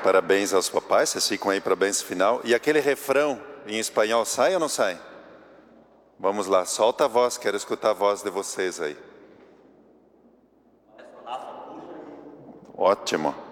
Parabéns aos papais, vocês ficam aí para a bênção final. E aquele refrão em espanhol, sai ou não sai? Vamos lá, solta a voz, quero escutar a voz de vocês aí. Ótimo.